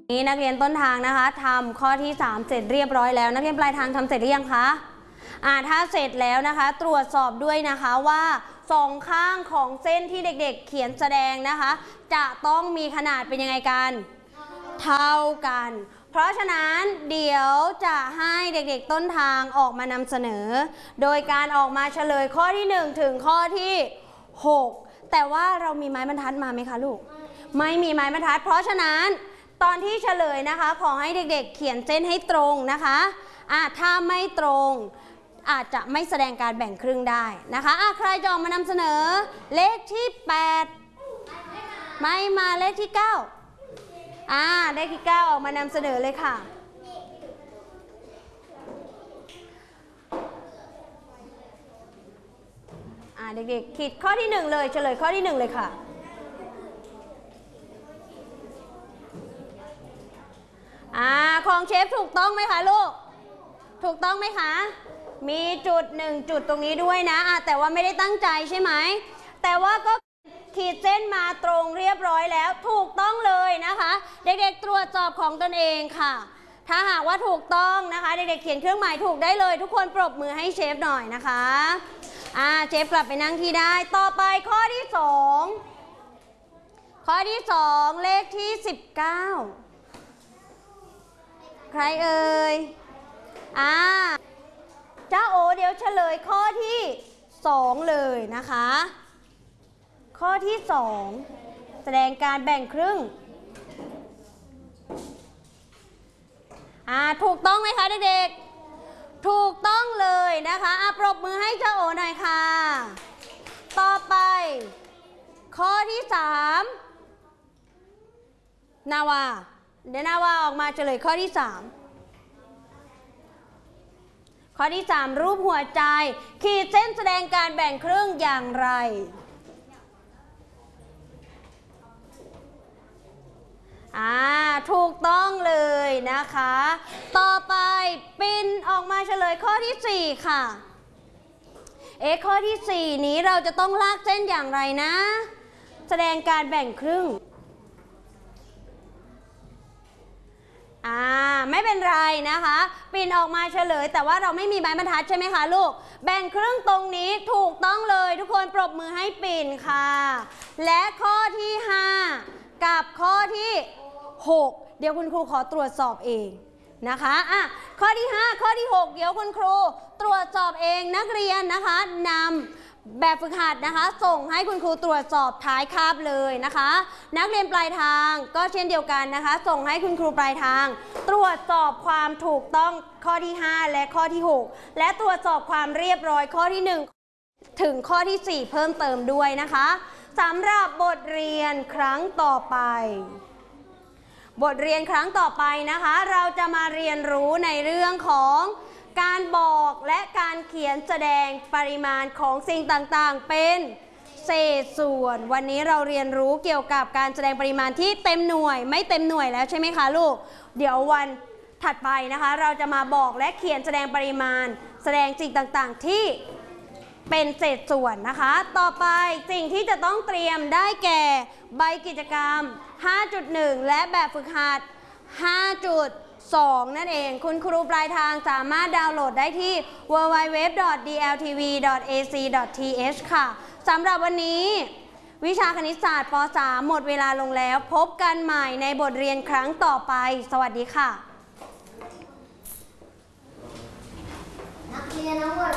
นี่นักเรียนต้นทางนะคะทำข้อที่3เสร็จเรียบร้อยแล้วนักเรียนปลายทางทำเสร็จหรือยังคะถ้าเสร็จแล้วนะคะตรวจสอบด้วยนะคะว่าสองข้างของเส้นที่เด็กๆเขียนแสดงนะคะจะต้องมีขนาดเป็นยังไงกันเท่ากันเพราะฉะนั้นเดี๋ยวจะให้เด็กๆต้นทางออกมานำเสนอโดยการออกมาเฉลยข้อที่1ถึงข้อที่6แต่ว่าเรามีไม้บรรทัดมาไหมคะลูกไม่มีไม้บรรทัดเพราะฉะนั้นตอนที่เฉลยนะคะขอให้เด็กๆเขียนเส้นให้ตรงนะคะถ้าไม่ตรงอาจจะไม่แสดงการแบ่งครึ่งได้นะคะใครจะออกมานำเสนอเลขที่8ไม่มาเลขที่9เลขที่9ออกมานำเสนอเลยค่ะเด็กๆขีดข้อที่1เลยเฉลยข้อที่1เลยค่ะของเชฟถูกต้องไหมคะลูกถูกต้องไหมคะมีจุด1จุดตรงนี้ด้วยนะแต่ว่าไม่ได้ตั้งใจใช่ไหมแต่ว่าก็ขีดเส้นมาตรงเรียบร้อยแล้วถูกต้องเลยนะคะเด็กๆตรวจสอบของตนเองค่ะถ้าหากว่าถูกต้องนะคะเด็กๆเขียนเครื่องหมายถูกได้เลยทุกคนปรบมือให้เชฟหน่อยนะคะเชฟกลับไปนั่งที่ได้ต่อไปข้อที่2เลขที่19ใครเอ่ยเจ้าโอเดี๋ยวเฉลยข้อที่2เลยนะคะข้อที่2แสดงการแบ่งครึ่งถูกต้องไหมคะเด็กๆถูกต้องเลยนะคะปรบมือให้เจ้าโอหน่อยค่ะต่อไปข้อที่3นาวาเดี๋ยวนาวาออกมาเฉลยข้อที่3รูปหัวใจขีดเส้นแสดงการแบ่งครึ่งอย่างไรถูกต้องเลยนะคะต่อไปปินออกมาเฉลยข้อที่4ค่ะข้อที่4นี้เราจะต้องลากเส้นอย่างไรนะแสดงการแบ่งครึ่งไม่เป็นไรนะคะปินออกมาเฉลยแต่ว่าเราไม่มีไม้บรรทัดใช่ไหมคะลูกแบ่งครึ่งตรงนี้ถูกต้องเลยทุกคนปรบมือให้ปินค่ะและข้อที่5กับข้อที่6เดี๋ยวคุณครูขอตรวจสอบเองนะคะข้อที่5ข้อที่6เดี๋ยวคุณครูตรวจสอบเองนักเรียนนะคะนำแบบฝึกหัดนะคะส่งให้คุณครูตรวจสอบท้ายคาบเลยนะคะนักเรียนปลายทางก็เช่นเดียวกันนะคะส่งให้คุณครูปลายทางตรวจสอบความถูกต้องข้อที่5และข้อที่6และตรวจสอบความเรียบร้อยข้อที่1ถึงข้อที่4เพิ่มเติมด้วยนะคะสำหรับบทเรียนครั้งต่อไปนะคะเราจะมาเรียนรู้ในเรื่องของการบอกและการเขียนแสดงปริมาณของสิ่งต่างๆเป็นเศษส่วนวันนี้เราเรียนรู้เกี่ยวกับการแสดงปริมาณที่เต็มหน่วยไม่เต็มหน่วยแล้วใช่ไหมคะลูกเดี๋ยววันถัดไปนะคะเราจะมาบอกและเขียนแสดงปริมาณแสดงสิ่งต่างๆที่เป็นเศษส่วนนะคะต่อไปสิ่งที่จะต้องเตรียมได้แก่ใบกิจกรรม 5.1 และแบบฝึกหัด 5.2 นั่นเองคุณครูปลายทางสามารถดาวน์โหลดได้ที่ www.dltv.ac.th ค่ะสำหรับวันนี้วิชาคณิตศาสตร์ป .3 หมดเวลาลงแล้วพบกันใหม่ในบทเรียนครั้งต่อไปสวัสดีค่ะนักเรียนทั้งหมด